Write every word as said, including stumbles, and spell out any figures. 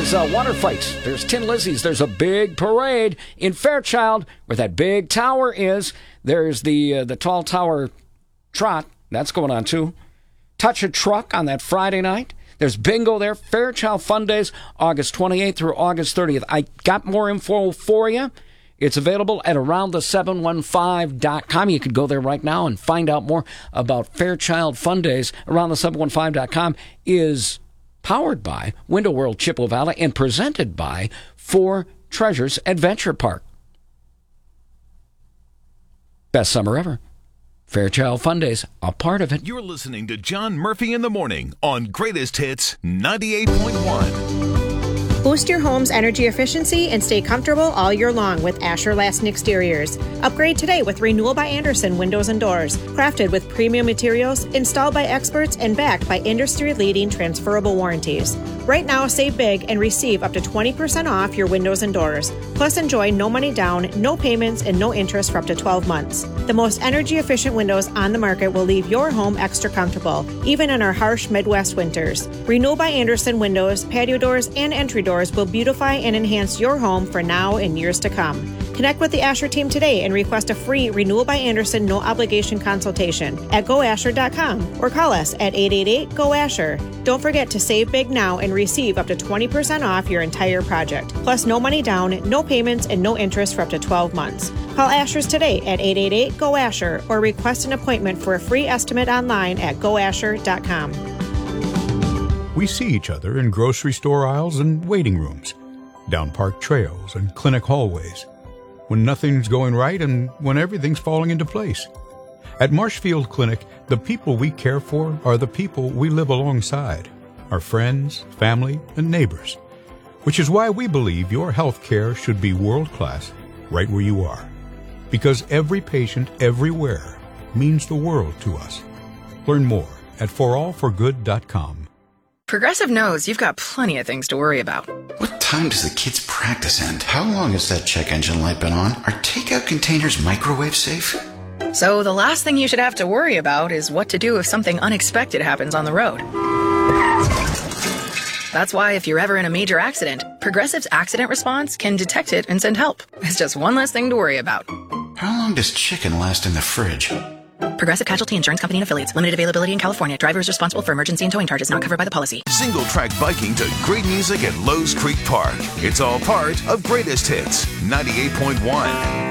There's uh, water fights. There's Tin Lizzies. There's a big parade in Fairchild where that big tower is. There's the uh, the tall tower trot. That's going on, too. Touch a Truck on that Friday night. There's bingo there. Fairchild Fun Days, August twenty-eighth through August thirtieth. I got more info for you. It's available at around the seven one five dot com. You could go there right now and find out more about Fairchild Fun Days. around the seven one five dot com is powered by Window World Chippewa Valley and presented by Four Treasures Adventure Park. Best summer ever. Fairchild Fun Days, a part of it. You're listening to John Murphy in the Morning on Greatest Hits ninety-eight point one. Boost your home's energy efficiency and stay comfortable all year long with Asher Lasting Exteriors. Upgrade today with Renewal by Andersen Windows and Doors. Crafted with premium materials, installed by experts, and backed by industry-leading transferable warranties. Right now, save big and receive up to twenty percent off your windows and doors. Plus, enjoy no money down, no payments, and no interest for up to twelve months. The most energy-efficient windows on the market will leave your home extra comfortable, even in our harsh Midwest winters. Renewal by Andersen Windows, patio doors, and entry doors will beautify and enhance your home for now and years to come. Connect with the Asher team today and request a free Renewal by Andersen no-obligation consultation at go asher dot com or call us at eight eight eight, G O, ASHER. Don't forget to save big now and receive up to twenty percent off your entire project. Plus, no money down, no payments, and no interest for up to twelve months. Call Asher's today at eight eight eight, G O, ASHER or request an appointment for a free estimate online at go asher dot com. We see each other in grocery store aisles and waiting rooms, down park trails and clinic hallways, when nothing's going right and when everything's falling into place. At Marshfield Clinic, the people we care for are the people we live alongside, our friends, family, and neighbors, which is why we believe your health care should be world-class right where you are, because every patient everywhere means the world to us. Learn more at for all for good dot com. Progressive knows you've got plenty of things to worry about. What time does the kids' practice end? How long has that check engine light been on? Are takeout containers microwave safe? So the last thing you should have to worry about is what to do if something unexpected happens on the road. That's why if you're ever in a major accident, Progressive's accident response can detect it and send help. It's just one less thing to worry about. How long does chicken last in the fridge? Progressive Casualty Insurance Company and Affiliates. Limited availability in California. Driver is responsible for emergency and towing charges not covered by the policy. Single track biking to great music at Lowe's Creek Park. It's all part of Greatest Hits ninety-eight point one.